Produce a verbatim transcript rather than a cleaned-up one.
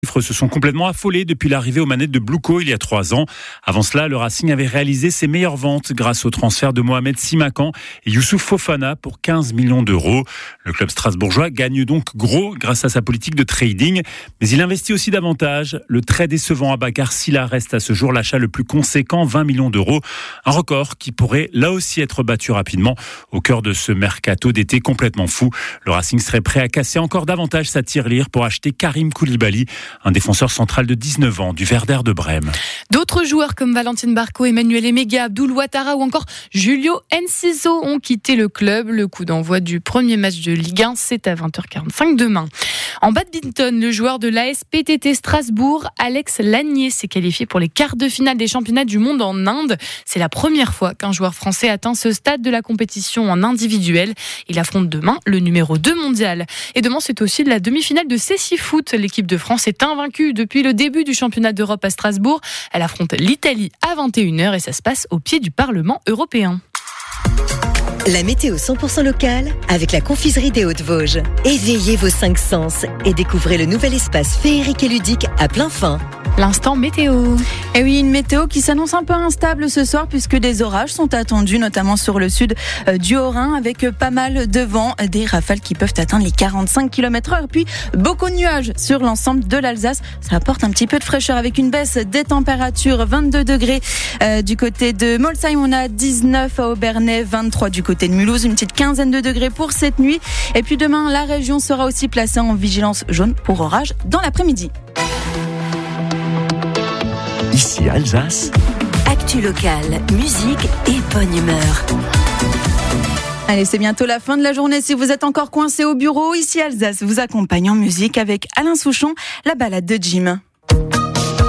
Les chiffres se sont complètement affolés depuis l'arrivée aux manettes de Bluco il y a trois ans. Avant cela, le Racing avait réalisé ses meilleures ventes grâce au transfert de Mohamed Simakan et Youssouf Fofana pour quinze millions d'euros. Le club strasbourgeois gagne donc gros grâce à sa politique de trading, mais il investit aussi davantage. Le très décevant Abakar Silla reste à ce jour l'achat le plus conséquent, vingt millions d'euros. Un record qui pourrait là aussi être battu rapidement au cœur de ce mercato d'été complètement fou. Le Racing serait prêt à casser encore davantage sa tirelire pour acheter Karim Koulibaly, un défenseur central de dix-neuf ans du Werder de Brême. D'autres joueurs comme Valentine Barco, Emmanuel Emega, Abdoul Ouattara ou encore Julio Enciso ont quitté le club. Le coup d'envoi du premier match de Ligue un, c'est à vingt heures quarante-cinq demain. En badminton, le joueur de l'A S P T T Strasbourg, Alex Lanier, s'est qualifié pour les quarts de finale des championnats du monde en Inde. C'est la première fois qu'un joueur français atteint ce stade de la compétition en individuel. Il affronte demain le numéro deux mondial. Et demain, c'est aussi la demi-finale de Cécifoot. L'équipe de France est invaincue depuis le début du championnat d'Europe à Strasbourg. Elle affronte l'Italie à vingt et une heures et ça se passe au pied du Parlement européen. La météo cent pour cent locale avec la confiserie des Hauts-de-Vosges. Éveillez vos cinq sens et découvrez le nouvel espace féerique et ludique à plein fin. L'instant météo. Et oui, une météo qui s'annonce un peu instable ce soir puisque des orages sont attendus, notamment sur le sud du Haut-Rhin, avec pas mal de vent, des rafales qui peuvent atteindre les quarante-cinq kilomètres heure. Puis beaucoup de nuages sur l'ensemble de l'Alsace. Ça apporte un petit peu de fraîcheur avec une baisse des températures. vingt-deux degrés euh, du côté de Molsheim, on a dix-neuf à Obernai, vingt-trois du côté de Mulhouse, une petite quinzaine de degrés pour cette nuit. Et puis demain, la région sera aussi placée en vigilance jaune pour orage dans l'après-midi. Ici Alsace. Actu locale, musique et bonne humeur. Allez, c'est bientôt la fin de la journée. Si vous êtes encore coincé au bureau, ici Alsace vous accompagne en musique avec Alain Souchon, la balade de Jim.